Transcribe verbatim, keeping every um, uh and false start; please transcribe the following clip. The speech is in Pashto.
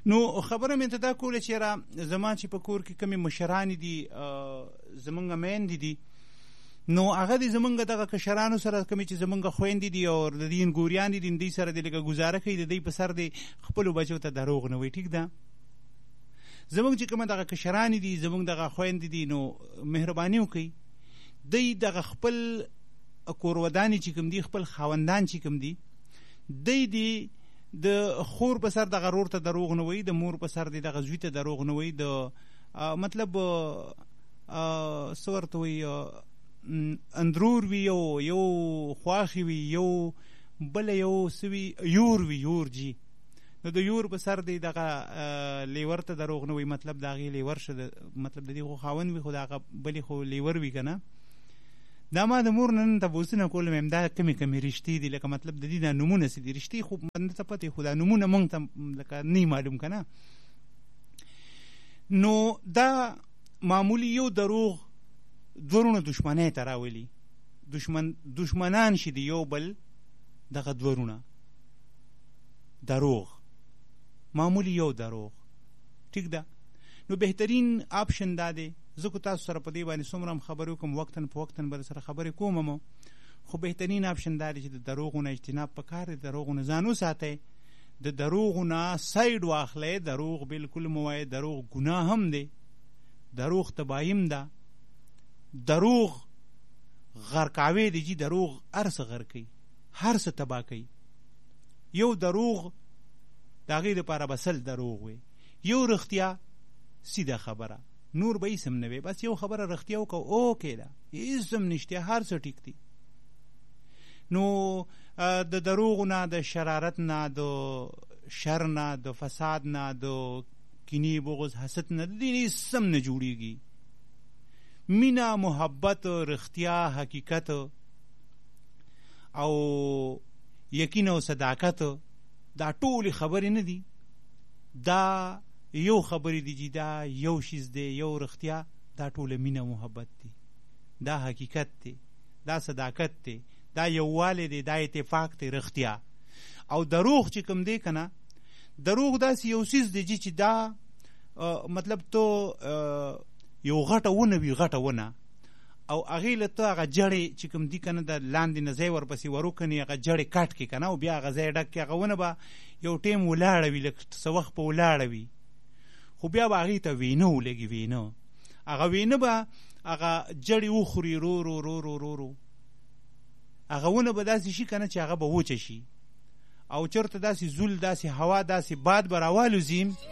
نو خبره مې ته دا کوله چې یاره زما چې په کور کې کومې مشرانې دي زمونږ میندې دي نو هغه دې زمونږ دغه کشرانو سره کومې چې زمونږ خویندې دي او د دې انګوریانې دي دوی سره دې لږه ګزاره کوي د دوی په سر دې خپلو بچو ته دروغ نه وایي ټیک ده زمونږ چې کومه دغه کشرانې دي زمونږ دغه خویندې دي نو مهرباني وکړئ دوی دغه خپل کورودانې چې کوم دي خپل خاوندان چې کوم دي دوی دې د خور په سر دغه رور ته دروغ نه وایي د مور په سر دې دغه زوی ته دروغ نه وایي د مطلب څه ورته وایي اندرور وي یو یو خواښې وي یو بله یو څه وي یور وي یور جي نو د یور په سر دی دغه لیور ته دروغ نه وایي مطلب د هغې لیور شه مطلب د دې خو خاوند وي خو د هغه بلې خو لیور وي که نه دا ما د مور نه نن تپوسونه کولم یم دا کمې کمې رشتې دي لکه مطلب د دې دا نومونه څه دي رشتې خو بنده ته پتې خو دا نومونه موږ ته لکه نه معلوم که نه نو دا معمولی یو دروغ دورونه دشمنۍ ته راولي دشمن دشمنان شي د یو بل دغه دورونه دروغ معمولی یو دروغ ټیک ده نو بهترین آپشن دا دی زه کو تاسو سره په دې باندې څومره هم خبرې وکړم وقتاً په وقتاً به سره خبرې کوم مو خو بهترین آپشن دا دی چې د دروغو نه اجتناب پکار دی د دروغو نه ځان وساتئ د دروغو نه سایډ واخلئ دروغ بالکل مو وایئ دروغ ګناه هم دی دروغ تباهي هم ده دروغ غرقاوی دی جی دروغ هر څه غرقوي هر څه تباه کوي یو دروغ د هغې دپاره به سل دروغ وي یو رښتیا سیده خبره نور به هیڅ هم نه وي بس یو خبره رښتیا وکړه اوکې ده هیڅ هم نشته هر څه ټیک دي نو د دروغو نه د شرارت نه د شر نه د فساد نه د کینې بغض حسد نه د دې هیڅ هم نه جوړېږي مینا محبت رختیا حقیقت او یقین او صداقت دا ټولې خبرې نه دي دا یو خبرې دي چې دا یو شیز دی یو رختیا دا ټوله مینا محبت دی دا حقیقت دی دا صداقت دی دا یووالی دی دا اتفاق دی رختیا او دروغ چې کوم دی که نه دروغ داسې یو شیز دی چې دا مطلب تو یو غټه ونه وي غټه ونه او هغې له ته هغه جړې چې کوم دي که نه د لاندې نه ځای ورپسې وروکنې هغه جړې کټ کړې که نه او بیا هغه ځای ډک کړې هغه ونه به یو ټیم ولاړه وي لږ څه وخت په ولاړه وي خو بیا به هغې ته وینه ولګي وینه هغه وینه به هغه جړې وخوري رو رو رو رو رو رو هغه ونه به داسې شي که نه چې هغه به وچه شي او چېرته داسې زول داسې هوا داسې باد به راوالوځي